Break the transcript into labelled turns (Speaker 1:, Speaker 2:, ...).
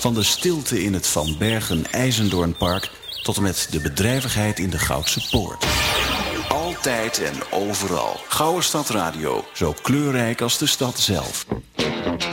Speaker 1: Van de stilte in het Van Bergen-IJzendoornpark tot en met de bedrijvigheid in de Goudse Poort. Altijd en overal. Gouden Stad Radio, zo kleurrijk als de stad zelf.